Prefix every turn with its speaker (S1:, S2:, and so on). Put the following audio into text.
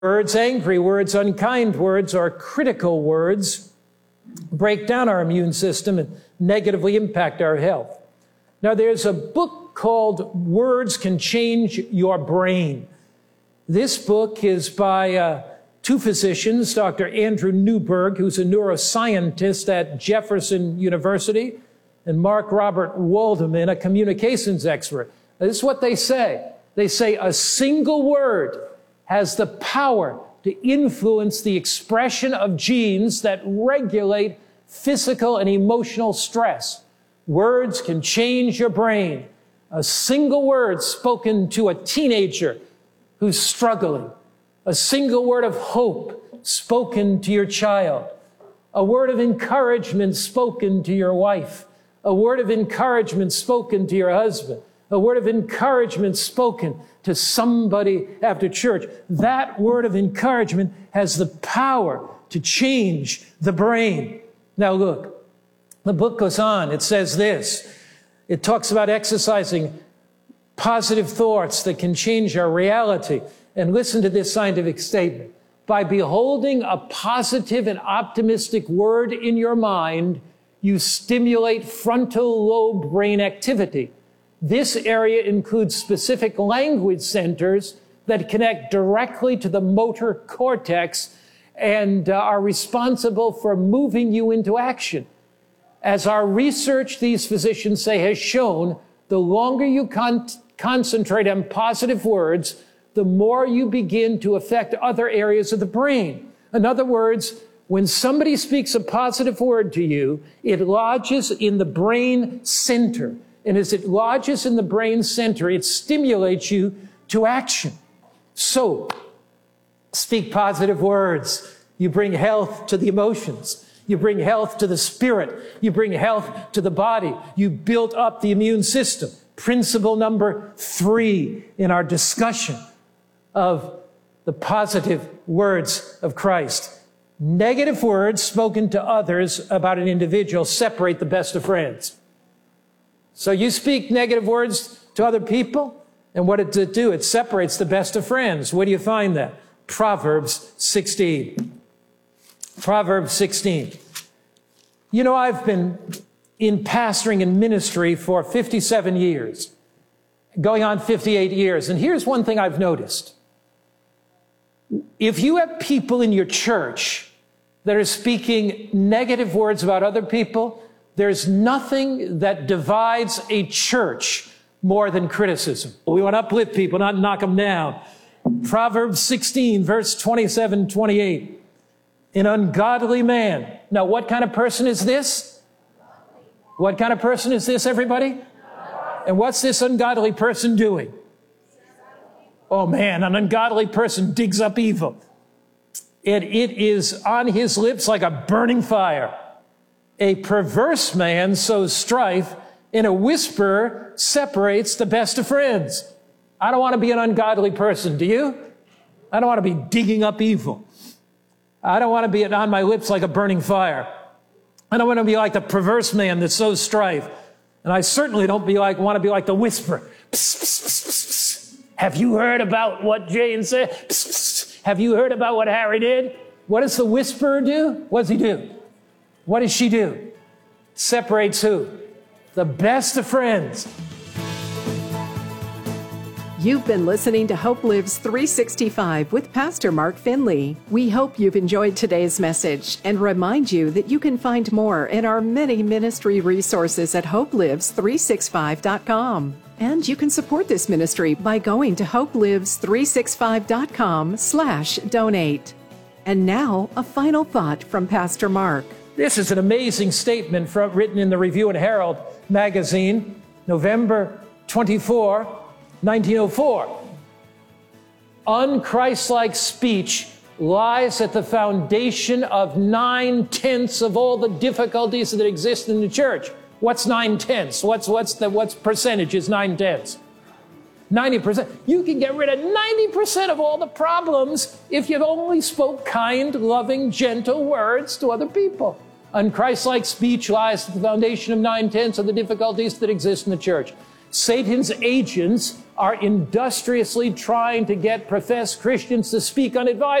S1: Words, angry words, unkind words, or critical words break down our immune system and negatively impact our health. Now, there's a book called Words Can Change Your Brain. This book is by two physicians, Dr. Andrew Newberg, who's a neuroscientist at Jefferson University, and Mark Robert Waldman, a communications expert. This is what they say. They say a single word has the power to influence the expression of genes that regulate physical and emotional stress. Words can change your brain. A single word spoken to a teenager who's struggling. A single word of hope spoken to your child. A word of encouragement spoken to your wife. A word of encouragement spoken to your husband. A word of encouragement spoken to somebody after church. That word of encouragement has the power to change the brain. Now look, the book goes on. It says this. It talks about exercising positive thoughts that can change our reality. And listen to this scientific statement. By beholding a positive and optimistic word in your mind, you stimulate frontal lobe brain activity. This area includes specific language centers that connect directly to the motor cortex and are responsible for moving you into action. As our research, these physicians say, has shown, the longer you concentrate on positive words, the more you begin to affect other areas of the brain. In other words, when somebody speaks a positive word to you, it lodges in the brain center. And as it lodges in the brain center, it stimulates you to action. So, speak positive words. You bring health to the emotions. You bring health to the spirit. You bring health to the body. You build up the immune system. Principle number 3 in our discussion of the positive words of Christ. Negative words spoken to others about an individual separate the best of friends. So you speak negative words to other people, and what does it do? It separates the best of friends. Where do you find that? Proverbs 16. Proverbs 16. You know, I've been in pastoring and ministry for 57 years, going on 58 years, and here's one thing I've noticed. If you have people in your church that are speaking negative words about other people, there's nothing that divides a church more than criticism. We want to uplift people, not knock them down. Proverbs 16, verse 27, 28. An ungodly man. Now, what kind of person is this? What kind of person is this, everybody? And what's this ungodly person doing? Oh man, an ungodly person digs up evil. And it is on his lips like a burning fire. A perverse man sows strife, and a whisper separates the best of friends. I don't want to be an ungodly person, do you? I don't want to be digging up evil. I don't want to be on my lips like a burning fire. I don't want to be like the perverse man that sows strife. And I certainly don't want to be like the whisper. Psst, psst, psst, psst, psst. Have you heard about what Jane said? Psst, psst, psst. Have you heard about what Harry did? What does the whisperer do? What does he do? What does she do? Separates who? The best of friends.
S2: You've been listening to Hope Lives 365 with Pastor Mark Finley. We hope you've enjoyed today's message and remind you that you can find more in our many ministry resources at hopelives365.com. And you can support this ministry by going to hopelives365.com/donate. And now, a final thought from Pastor Mark.
S1: This is an amazing statement written in the Review and Herald magazine, November 24, 1904. Unchristlike speech lies at the foundation of 9/10 of all the difficulties that exist in the church. What's 9/10? What's percentage is 9/10? 90%. You can get rid of 90% of all the problems if you only spoke kind, loving, gentle words to other people. Unchristlike speech lies at the foundation of 9/10 of the difficulties that exist in the church. Satan's agents are industriously trying to get professed Christians to speak unadvised.